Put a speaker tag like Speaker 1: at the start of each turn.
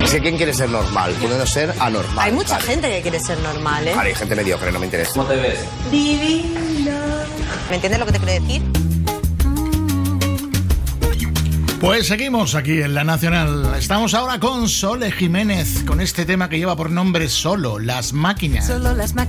Speaker 1: Es que ¿quién quiere ser normal? Puede no ser anormal.
Speaker 2: Hay mucha gente que quiere ser normal, ¿eh?
Speaker 1: Vale, hay gente mediocre, no me interesa.
Speaker 3: ¿Cómo te ves?
Speaker 2: Divina. ¿Me entiendes lo que te quiero decir?
Speaker 4: Pues seguimos aquí en La Nacional. Estamos ahora con Sole Jiménez, con este tema que lleva por nombre Solo, Las Máquinas.
Speaker 5: Solo las máquinas